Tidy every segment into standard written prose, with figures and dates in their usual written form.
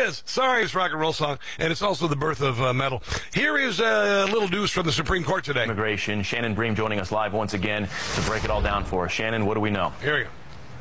is. Sorry, it's a rock and roll song, and it's also the birth of metal. Here is a little news from the Supreme Court today. Immigration. Shannon Bream joining us live once again to break it all down for us. Shannon, what do we know? Here we go.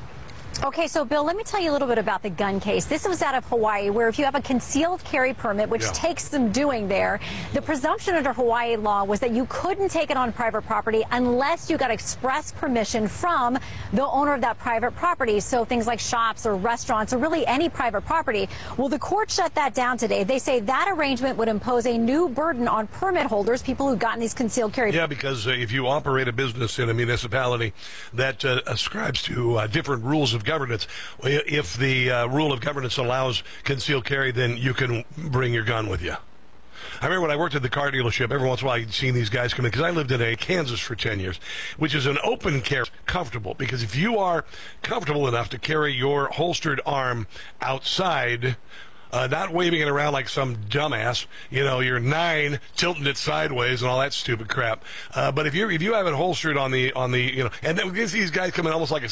Okay, so Bill, let me tell you a little bit about the gun case. This was out of Hawaii, where if you have a concealed carry permit, which takes some doing there, the presumption under Hawaii law was that you couldn't take it on private property unless you got express permission from the owner of that private property. So things like shops or restaurants or really any private property. Well, the court shut that down today. They say that arrangement would impose a new burden on permit holders, people who've gotten these concealed carry. Yeah, because if you operate a business in a municipality that ascribes to different rules of governance, if the rule of governance allows concealed carry, then you can bring your gun with you. I remember when I worked at the car dealership, every once in a while I'd seen these guys come in, because I lived in Kansas for 10 years, which is an open carry, comfortable, because if you are comfortable enough to carry your holstered arm outside, not waving it around like some dumbass, you're 9 tilting it sideways and all that stupid crap. But if you have it holstered on the and then these guys come in almost like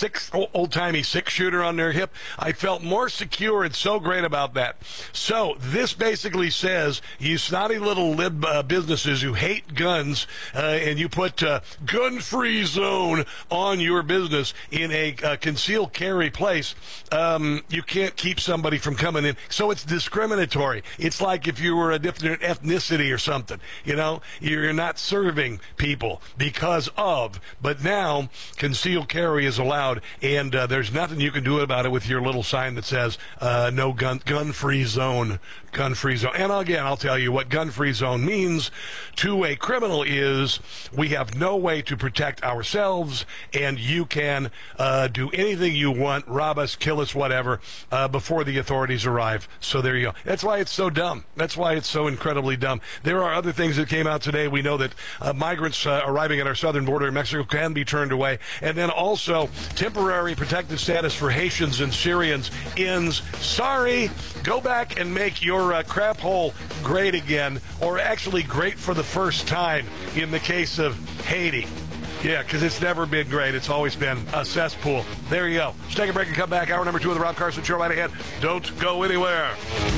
a old-timey 6-shooter on their hip, I felt more secure and so great about that. So this basically says you snotty little lib businesses who hate guns, and you put gun-free zone on your business in a concealed carry place, you can't keep somebody from coming in. So it's discriminatory. It's like if you were a different ethnicity or something, you're not serving people because of. But now concealed carry is allowed, and there's nothing you can do about it with your little sign that says no gun-free zone. Gun-free zone. And again, I'll tell you what gun-free zone means to a criminal is we have no way to protect ourselves, and you can do anything you want, rob us, kill us, whatever, before the authorities arrive. So there you go. That's why it's so dumb. That's why it's so incredibly dumb. There are other things that came out today. We know that migrants arriving at our southern border in Mexico can be turned away. And then also temporary protected status for Haitians and Syrians ends. Sorry, go back and make your crap hole great again, or actually great for the first time in the case of Haiti. Yeah, because it's never been great. It's always been a cesspool. There you go. Let's take a break and come back. Hour number 2 of the Rob Carson Show right ahead. Don't go anywhere.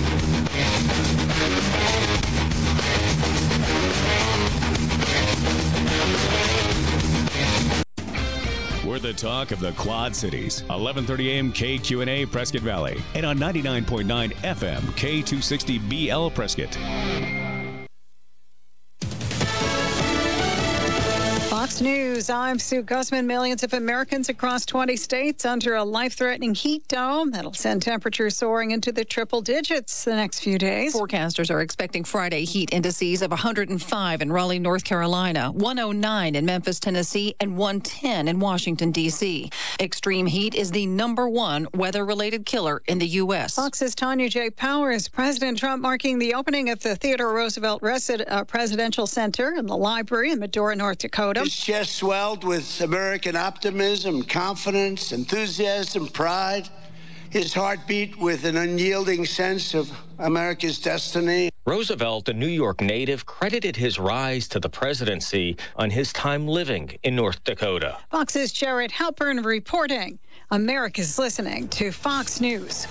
We're the talk of the Quad Cities. 11:30 a.m. KQNA Prescott Valley. And on 99.9 FM K260BL Prescott. Fox News, I'm Sue Guzman. Millions of Americans across 20 states under a life-threatening heat dome that'll send temperatures soaring into the triple digits the next few days. Forecasters are expecting Friday heat indices of 105 in Raleigh, North Carolina, 109 in Memphis, Tennessee, and 110 in Washington, D.C. Extreme heat is the #1 weather-related killer in the U.S. Fox's Tanya J. Powers. President Trump marking the opening of the Theodore Roosevelt Presidential Center and the library in Medora, North Dakota. His chest swelled with American optimism, confidence, enthusiasm, pride. His heart beat with an unyielding sense of America's destiny. Roosevelt, a New York native, credited his rise to the presidency on his time living in North Dakota. Fox's Jared Halpern reporting. America's listening to Fox News.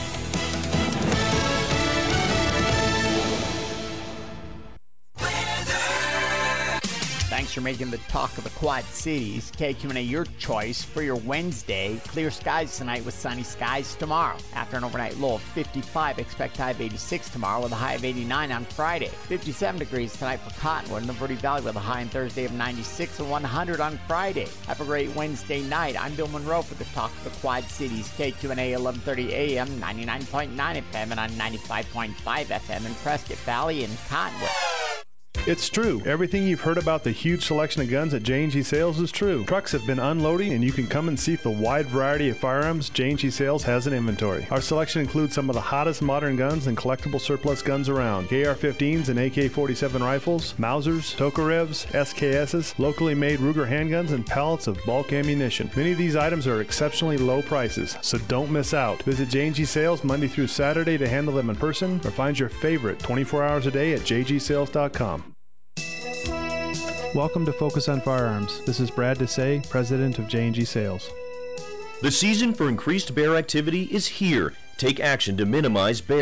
Thanks for making the talk of the Quad Cities. KQNA, your choice for your Wednesday. Clear skies tonight with sunny skies tomorrow. After an overnight low of 55, expect high of 86 tomorrow with a high of 89 on Friday. 57 degrees tonight for Cottonwood and the Verde Valley with a high on Thursday of 96 and 100 on Friday. Have a great Wednesday night. I'm Bill Monroe for the talk of the Quad Cities. KQNA 1130 AM, 99.9 FM and on 95.5 FM in Prescott Valley and Cottonwood. It's true. Everything you've heard about the huge selection of guns at J&G Sales is true. Trucks have been unloading, and you can come and see the wide variety of firearms J&G Sales has in inventory. Our selection includes some of the hottest modern guns and collectible surplus guns around. AR-15s and AK-47 rifles, Mausers, Tokarevs, SKSs, locally made Ruger handguns, and pallets of bulk ammunition. Many of these items are exceptionally low prices, so don't miss out. Visit J&G Sales Monday through Saturday to handle them in person, or find your favorite 24 hours a day at jgsales.com. Welcome to Focus on Firearms. This is Brad Desai, president of J&G Sales. The season for increased bear activity is here. Take action to minimize bear